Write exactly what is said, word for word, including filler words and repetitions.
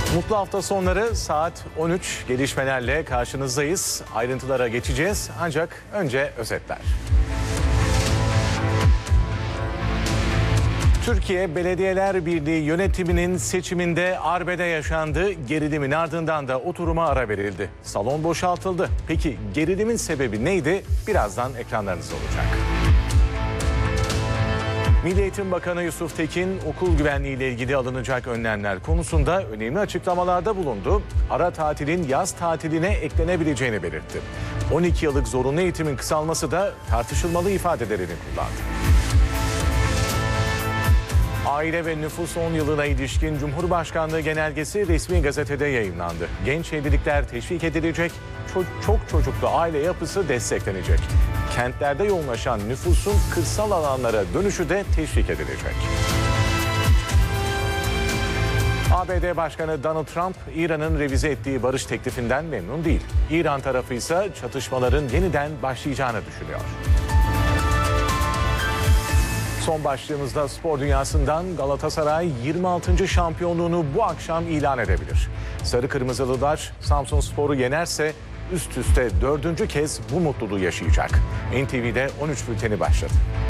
Mutlu hafta sonları saat on üç gelişmelerle karşınızdayız. Ayrıntılara geçeceğiz ancak önce özetler. Türkiye Belediyeler Birliği yönetiminin seçiminde arbede yaşandı. Gerilimin ardından da oturuma ara verildi. Salon boşaltıldı. Peki gerilimin sebebi neydi? Birazdan ekranlarınızda olacak. Milli Eğitim Bakanı Yusuf Tekin okul güvenliği ile ilgili alınacak önlemler konusunda önemli açıklamalarda bulundu. Ara tatilin yaz tatiline eklenebileceğini belirtti. on iki yıllık zorunlu eğitimin kısalması da tartışılmalı ifadelerini kullandı. Aile ve Nüfus on yılına ilişkin Cumhurbaşkanlığı genelgesi resmi gazetede yayımlandı. Genç evlilikler teşvik edilecek, çok, çok çocuklu aile yapısı desteklenecek. Kentlerde yoğunlaşan nüfusun kırsal alanlara dönüşü de teşvik edilecek. A B D Başkanı Donald Trump, İran'ın revize ettiği barış teklifinden memnun değil. İran tarafı ise çatışmaların yeniden başlayacağını düşünüyor. Son başlığımızda spor dünyasından Galatasaray yirmi altıncı şampiyonluğunu bu akşam ilan edebilir. Sarı Kırmızılılar Samsunspor'u yenerse üst üste dördüncü kez bu mutluluğu yaşayacak. N T V'de on üç bülteni başladı.